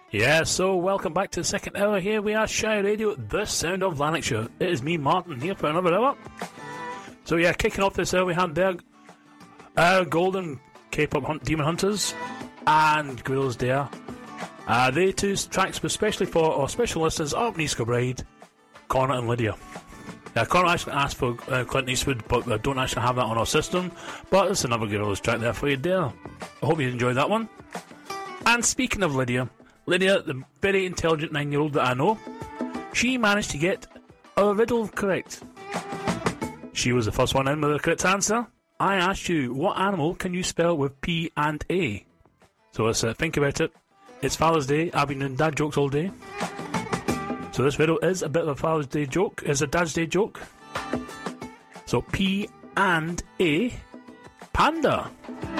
Yeah, so welcome back to the second hour. Here we are, Shy Radio, the sound of Lanarkshire. It is me, Martin, here for another hour. So yeah, kicking off this hour, we had there Golden K-pop Demon Hunters and Gorillaz Dare. They two tracks were specially for our special listeners up Niska Bride, Connor and Lydia. Connor actually asked for Clint Eastwood, but I don't actually have that on our system. But it's another Gorillaz track there for you, Dare. I hope you enjoyed that one. And speaking of Lydia, the very intelligent 9-year-old that I know, she managed to get our riddle correct. She was the first one in with the correct answer. I asked you, what animal can you spell with P and A? So let's think about it. It's Father's Day. I've been doing dad jokes all day. So this riddle is a bit of a Father's Day joke. It's a Dad's Day joke. So P and A, panda.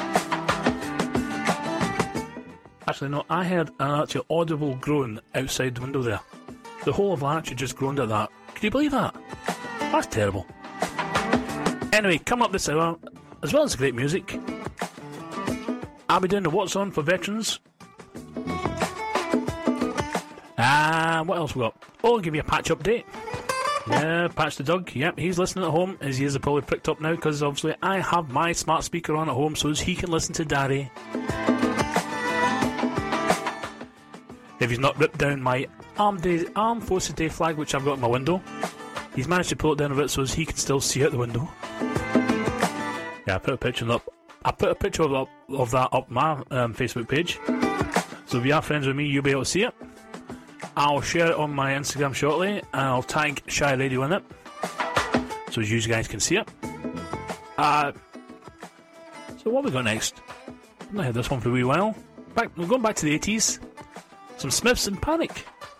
Actually, no, I heard an actual audible groan outside the window there. The whole of Lanarkshire just groaned at that. Can you believe that? That's terrible. Anyway, coming up this hour, as well as great music, I'll be doing the What's On for veterans. And what else we got? Oh, I'll give you a patch update. Yeah, Patch the Doug. Yep, he's listening at home. His ears are probably pricked up now because obviously I have my smart speaker on at home so he can listen to Daddy. If he's not ripped down my Armed Forces Day flag, which I've got in my window, he's managed to pull it down a bit so he can still see out the window. Yeah, I put a picture up. I put a picture of that up my Facebook page. So if you are friends with me, you'll be able to see it. I'll share it on my Instagram shortly, and I'll tag Shy Radio in it, so you guys can see it. So what have we got next? I've not had this one for a wee while. We're going back to the 80s. Some Smiths and Panic.